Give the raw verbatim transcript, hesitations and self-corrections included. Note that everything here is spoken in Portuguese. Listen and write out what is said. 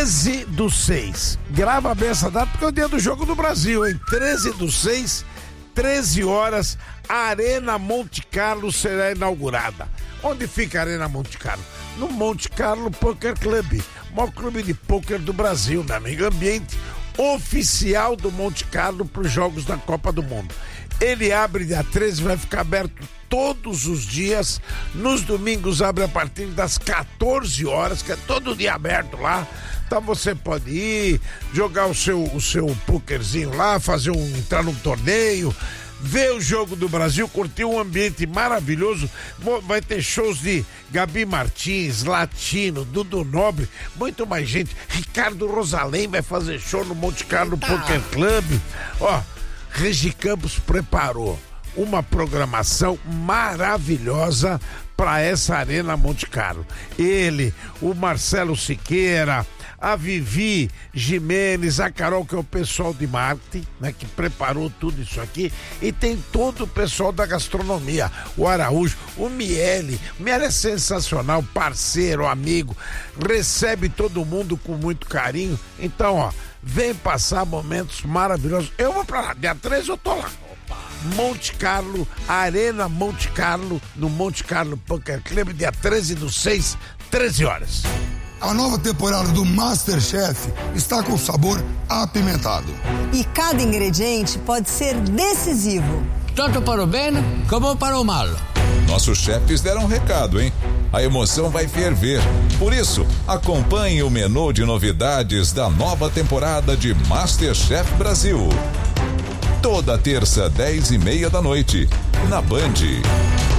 treze do seis. Grava bem essa data porque é o dia do Jogo do Brasil, hein? treze do seis, treze horas, a Arena Monte Carlo será inaugurada. Onde fica a Arena Monte Carlo? No Monte Carlo Poker Club, o maior clube de pôquer do Brasil, meu amigo. Ambiente oficial do Monte Carlo para os Jogos da Copa do Mundo. Ele abre dia treze, vai ficar aberto todos os dias. Nos domingos abre a partir das quatorze horas, que é todo dia aberto lá. Então você pode ir, jogar o seu, o seu pokerzinho lá, fazer um, entrar num torneio, ver o Jogo do Brasil, curtir um ambiente maravilhoso. Vai ter shows de Gabi Martins, Latino, Dudu Nobre, muito mais gente. Ricardo Rosalém vai fazer show no Monte Carlo Eita. Poker Club. Ó, Regi Campos preparou uma programação maravilhosa para essa Arena Monte Carlo. Ele, o Marcelo Siqueira, a Vivi Jimenez, a Carol, que é o pessoal de marketing, né, que preparou tudo isso aqui, e tem todo o pessoal da gastronomia, o Araújo, o Miele. O Miele é sensacional, parceiro, amigo, recebe todo mundo com muito carinho. Então, ó, vem passar momentos maravilhosos. Eu vou pra lá, dia treze eu tô lá. Monte Carlo, Arena Monte Carlo, no Monte Carlo Poker Club, dia treze do seis, treze horas. A nova temporada do MasterChef está com sabor apimentado. E cada ingrediente pode ser decisivo. Tanto para o bem como para o mal. Nossos chefes deram um recado, hein? A emoção vai ferver. Por isso, acompanhe o menu de novidades da nova temporada de MasterChef Brasil. Toda terça, dez e meia da noite, na Band.